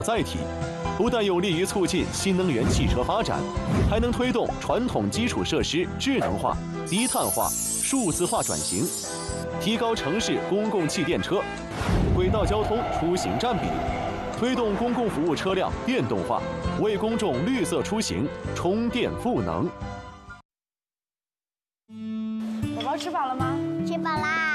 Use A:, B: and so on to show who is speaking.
A: 载体，不但有利于促进新能源汽车发展，还能推动传统基础设施智能化、低碳化、数字化转型，提高城市公共汽电车、轨道交通出行占比，推动公共服务车辆电动化，为公众绿色出行充电赋能。
B: 宝宝吃饱了吗？
C: 吃饱啦。